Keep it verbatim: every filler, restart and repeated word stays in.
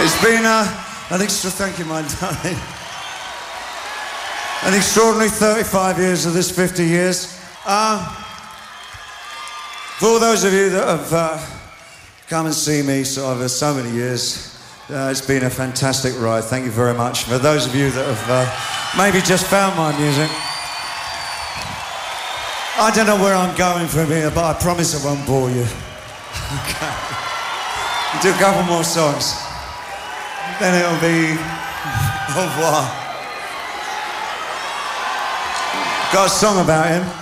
It's been uh, an extra, thank you, my darling. An extraordinary thirty-five years of this fifty years. Um, for all those of you that have uh, come and see me sort of so many years, uh, it's been a fantastic ride. Thank you very much. For those of you that have uh, maybe just found my music, I don't know where I'm going from here, but I promise I won't bore you. Okay. We'll do a couple more songs. Then it'll be au revoir. Got a song about him.